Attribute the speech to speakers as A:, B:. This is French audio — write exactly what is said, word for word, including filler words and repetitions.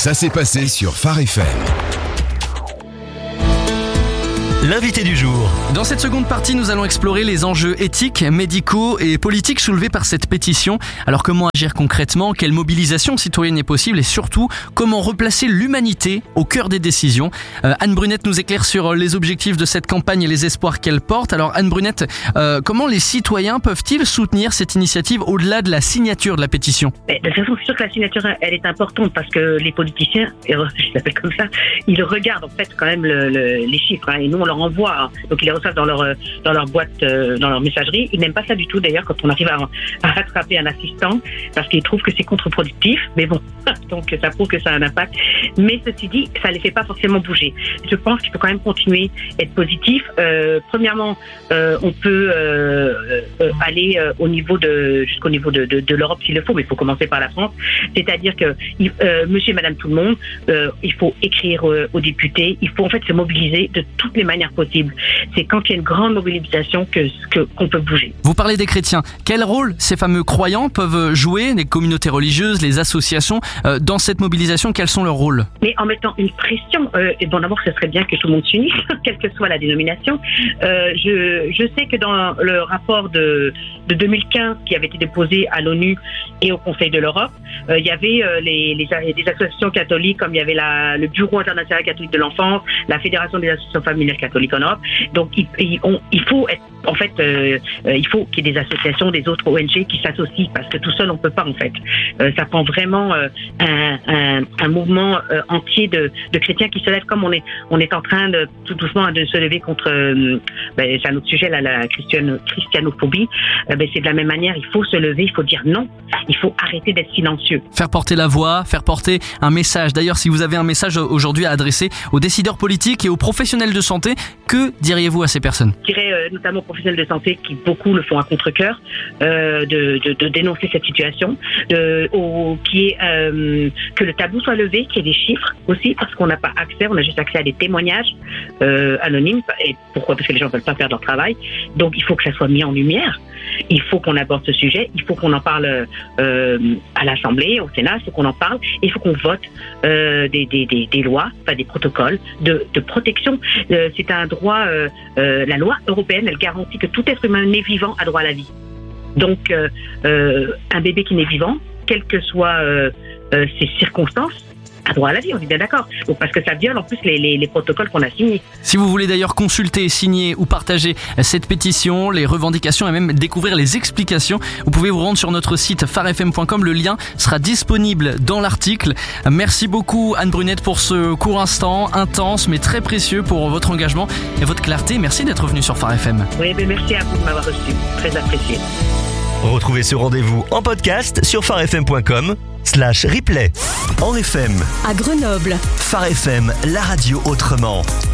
A: Ça s'est passé sur Phare F M.
B: L'invité du jour.
C: Dans cette seconde partie, nous allons explorer les enjeux éthiques, médicaux et politiques soulevés par cette pétition. Alors comment agir concrètement, quelle mobilisation citoyenne est possible et surtout comment replacer l'humanité au cœur des décisions. euh, Anne Brunette nous éclaire sur les objectifs de cette campagne et les espoirs qu'elle porte. Alors Anne Brunette, euh, comment les citoyens peuvent-ils soutenir cette initiative au-delà de la signature de la pétition?
D: Mais de toute façon, c'est sûr que la signature, elle est importante parce que les politiciens, et je l'appelle comme ça, ils regardent en fait quand même le, le, les chiffres, hein, et nous on leur envoie, hein, donc ils les reçoivent dans leur dans leur boîte, euh, dans leur messagerie. Ils n'aiment pas ça du tout d'ailleurs quand on arrive à, à rattraper un assistant parce qu'ils trouvent que c'est contre-productif. Mais bon, donc ça prouve que ça a un impact. Mais ceci dit, ça les fait pas forcément bouger. Je pense qu'il faut quand même continuer à être positif. Euh, premièrement, euh, on peut euh, euh, aller euh, au niveau de jusqu'au niveau de, de, de l'Europe s'il le faut, mais il faut commencer par la France. C'est-à-dire que euh, Monsieur et Madame tout le monde, euh, il faut écrire euh, aux députés. Il faut en fait se mobiliser de toutes les manières possibles. C'est quand il y a une grande mobilisation que, que qu'on peut bouger.
C: Vous parlez des chrétiens. Quel rôle ces fameux croyants peuvent jouer, les communautés religieuses, les associations, euh, dans cette mobilisation? Quels sont leurs rôles?
D: Mais en mettant une pression, euh, et bon d'abord ce serait bien que tout le monde s'unisse, quelle que soit la dénomination. Euh, je, je sais que dans le rapport de, de deux mille quinze qui avait été déposé à l'ONU et au Conseil de l'Europe, euh, il y avait euh, les, les, les associations catholiques, comme il y avait la, le Bureau international catholique de l'enfance, la Fédération des associations familiales catholiques en Europe. Donc il, il, on, il faut être, en fait, euh, euh, il faut qu'il y ait des associations, des autres O N G qui s'associent parce que tout seul on peut pas en fait. Euh, ça prend vraiment euh, un, un, un mouvement euh, entier de, de chrétiens qui se lèvent comme on est, on est en train de tout doucement de se lever contre. Euh, ben, c'est un autre sujet là, la christiano, christianophobie. Euh, ben, c'est de la même manière. Il faut se lever, il faut dire non. Il faut arrêter d'être silencieux.
C: Faire porter la voix, faire porter un message. D'ailleurs, si vous avez un message aujourd'hui à adresser aux décideurs politiques et aux professionnels de santé, que diriez-vous à ces personnes?
D: Je dirais euh, notamment aux professionnels de santé qui beaucoup le font à contre-cœur, euh, de, de, de dénoncer cette situation, de, au, qui est euh, que le tabou soit levé, qu'il y ait des chiffres aussi, parce qu'on n'a pas accès, on a juste accès à des témoignages euh, anonymes. Et pourquoi? Parce que les gens ne veulent pas faire leur travail. Donc il faut que ça soit mis en lumière. Il faut qu'on aborde ce sujet. Il faut qu'on en parle euh, à l'Assemblée, au Sénat. Il faut qu'on en parle. Et il faut qu'on vote euh, des, des, des, des lois, enfin des protocoles de, de protection. Euh, c'est un droit. Euh, euh, la loi européenne, elle garantit que tout être humain né vivant a droit à la vie. Donc, euh, euh, un bébé qui naît vivant, quelles que soient euh, euh, ses circonstances, a droit à la vie, on est bien d'accord. Donc, parce que ça viole en plus les, les, les protocoles qu'on a signés.
C: Si vous voulez d'ailleurs consulter, signer ou partager cette pétition, les revendications et même découvrir les explications, vous pouvez vous rendre sur notre site phare f m point com. Le lien sera disponible dans l'article. Merci beaucoup Anne Brunette pour ce court instant intense mais très précieux pour votre engagement et votre clarté. Merci d'être venue sur Phare F M.
D: Oui, mais merci à vous de m'avoir reçu. Très apprécié.
B: Retrouvez ce rendez-vous en podcast sur phare f m point com slash replay. En F M,
E: à Grenoble,
B: Phare F M, la radio autrement.